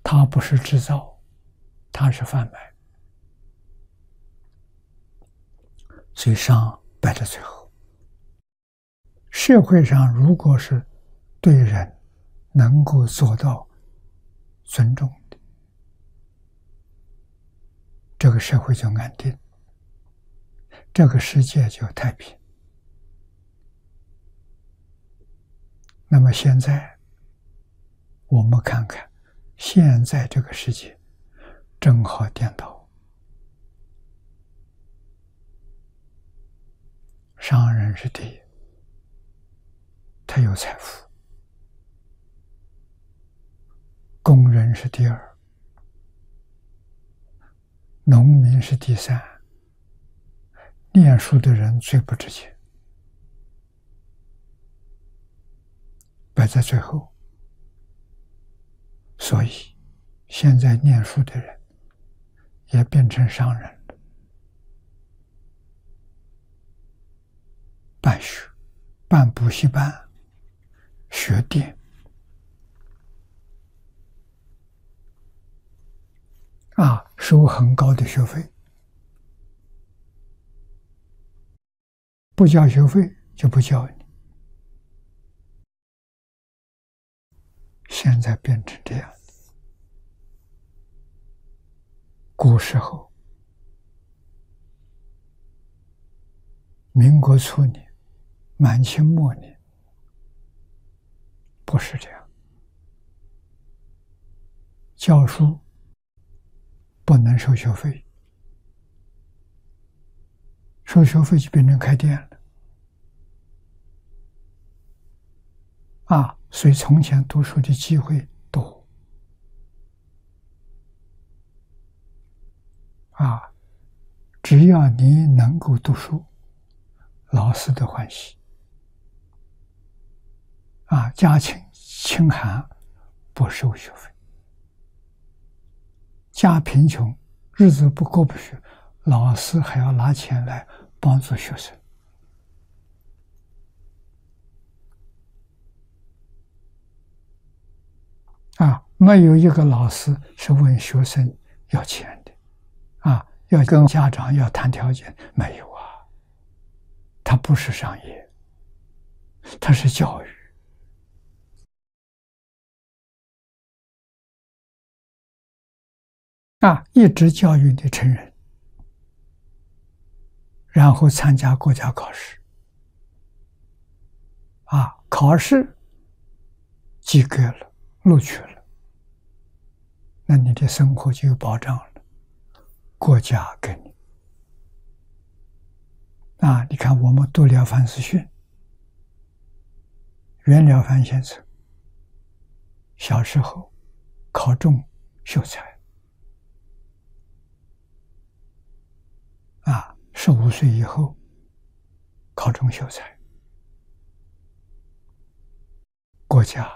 它不是制造，它是贩卖，所以商摆在最后。社会上如果是对人能够做到尊重的，这个社会就安定，这个世界就太平。那么现在我们看看，现在这个世界正好颠倒，商人是第一，他有财富；工人是第二，农民是第三，念书的人最不值钱，摆在最后。所以现在念书的人也变成商人了，办学、办补习班、学店收很高的学费，不交学费就不教你。现在变成这样。古时候，民国初年、满清末年，不是这样。教书不能收学费，收学费就变成开店了。所以从前读书的机会多。只要你能够读书，老师都欢喜。家庭清寒不收学费，家贫穷日子不过不去，老师还要拿钱来帮助学生。没有一个老师是问学生要钱的，要跟家长要谈条件，没有啊。它不是商业，它是教育。一直教育你成人，然后参加国家考试，考试及格了，录取了，那你的生活就有保障了，国家给你。你看我们读了凡四训，袁了凡先生小时候考中秀才，15岁以后考中秀才，国家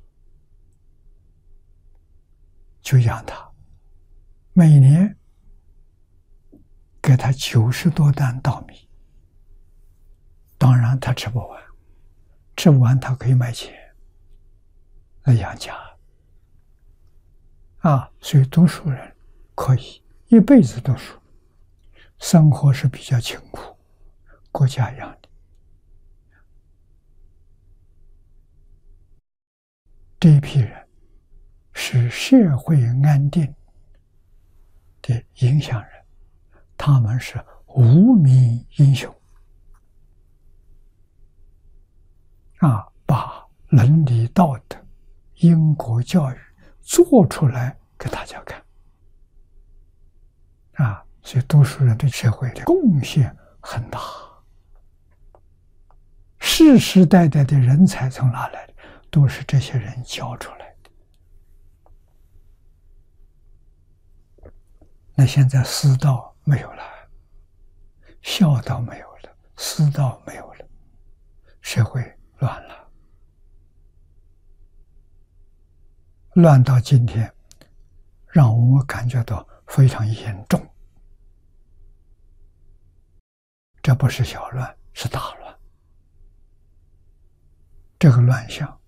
就养他，每年给他90多担稻米，当然他吃不完，吃不完他可以卖钱来养家。所以读书人可以一辈子读书，生活是比较清苦，国家养你。这一批人是社会安定的影响人，他们是无名英雄，把伦理道德、因果教育做出来给大家看。所以读书人对社会的贡献很大。世世代代的人才从哪来的？都是这些人教出来的。那现在私道没有了，孝道没有了，私道没有了，社会乱了，乱到今天，让我们感觉到非常严重。这不是小乱，是大乱。这个乱象